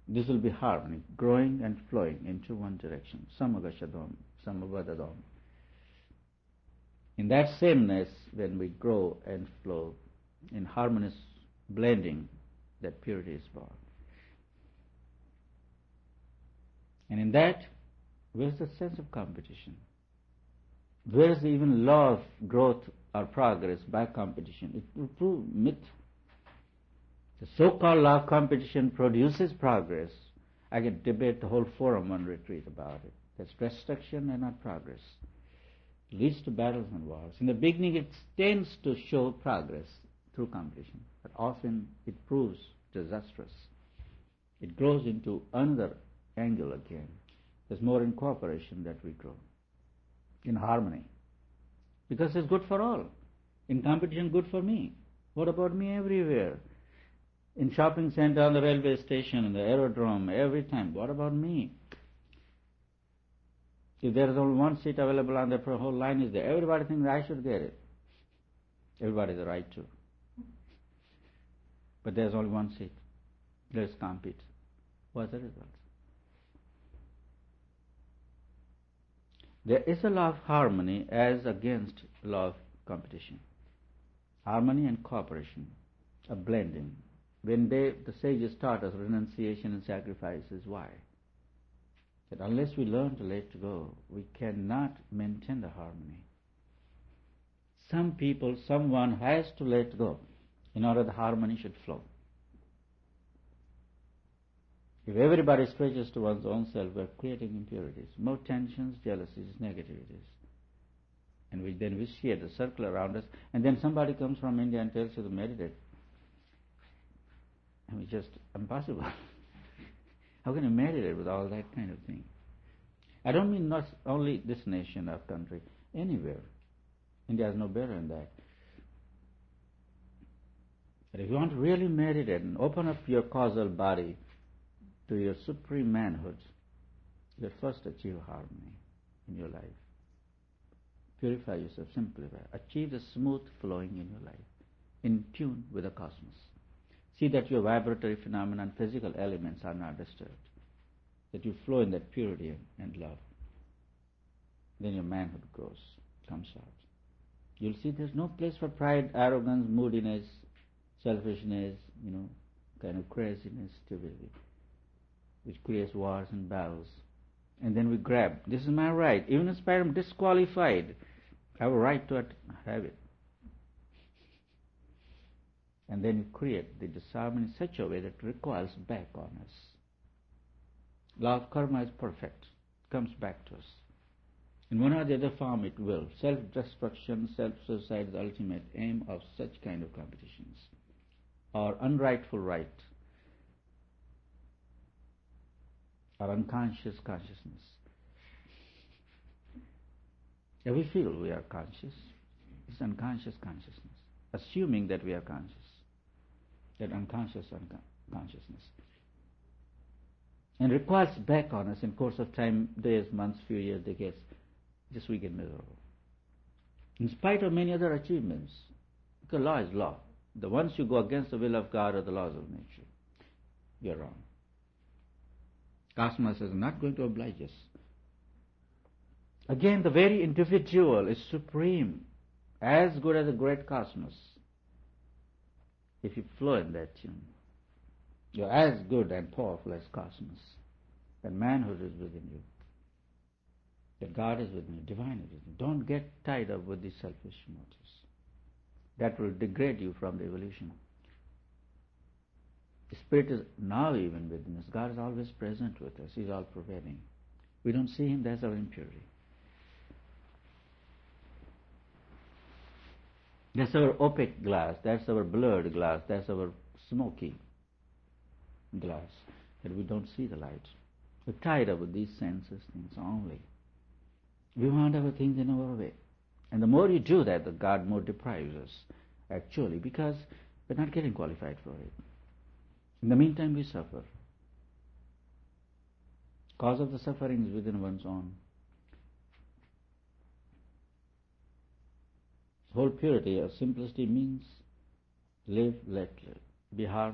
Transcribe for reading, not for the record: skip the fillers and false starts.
This will be harmony, growing and flowing into one direction. Samagashadam, samavadadam. In that sameness, when we grow and flow in harmonious blending, that purity is born. And in that, where's the sense of competition? Where's the even law of growth or progress by competition? It will prove myth. The so-called law of competition produces progress. I can debate the whole forum on retreat about it. That's destruction and not progress. It leads to battles and wars. In the beginning, it tends to show progress through competition, but often it proves disastrous. It grows into another angle again. There's more in cooperation that we grow, in harmony, because it's good for all. In competition, good for me. What about me everywhere? In shopping center, on the railway station, in the aerodrome, every time. What about me? If there is only one seat available on the whole line is there, everybody thinks I should get it. Everybody has the right to. But there's only one seat. Let's compete. What's the result? There is a law of harmony as against law of competition. Harmony and cooperation, a blending. When the sages taught us renunciation and sacrifices, why? That unless we learn to let go, we cannot maintain the harmony. Someone has to let go in order the harmony should flow. If everybody stretches to one's own self, we're creating impurities, more tensions, jealousies, negativities. And then we see the circle around us, and then somebody comes from India and tells you to meditate. I mean, just impossible. How can you meditate with all that kind of thing? I don't mean not only this nation or country, anywhere. India is no better than that. But if you want to really meditate and open up your causal body to your supreme manhood, you first achieve harmony in your life. Purify yourself, simplify. Achieve the smooth flowing in your life, in tune with the cosmos. See that your vibratory phenomena and physical elements are not disturbed, that you flow in that purity and love. Then your manhood grows, comes out. You'll see there's no place for pride, arrogance, moodiness, selfishness, kind of craziness, stupidity, which creates wars and battles. And then we grab, this is my right. Even if I'm disqualified, I have a right to have it. And then you create the disharmony in such a way that recoils back on us. Law of karma is perfect. It comes back to us. In one or the other form it will. Self-destruction, self-suicide is the ultimate aim of such kind of competitions. Or unrightful right. Or unconscious consciousness. Yeah, we feel we are conscious. It's unconscious consciousness. Assuming that we are conscious. That unconscious consciousness. And recoils back on us in course of time, days, months, few years, decades. Just we get miserable. In spite of many other achievements. Because law is law. Once you go against the will of God or the laws of nature, you're wrong. Cosmos is not going to oblige us. Again, the very individual is supreme, as good as the great cosmos. If you flow in that tune, you're as good and powerful as cosmos. That manhood is within you. That God is within you, divine is within you. Don't get tied up with these selfish motives. That will degrade you from the evolution. The Spirit is now even within us. God is always present with us. He's all pervading. We don't see Him, that's our impurity. That's our opaque glass, that's our blurred glass, that's our smoky glass, that we don't see the light. We're tied up with these senses things only. We want our things in our way. And the more you do that, the God more deprives us, actually, because we're not getting qualified for it. In the meantime, we suffer. Cause of the suffering is within one's own. Whole purity or simplicity means live, let live. Be